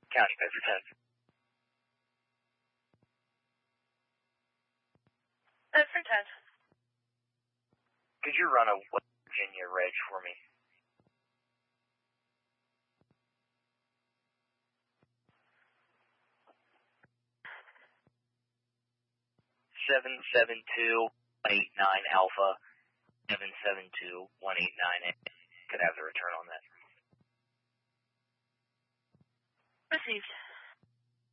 County, Bedford 10. Bedford 10. Could you run a West Virginia reg for me? 772-189 Alpha, 772-189. Could have the return on that. Received.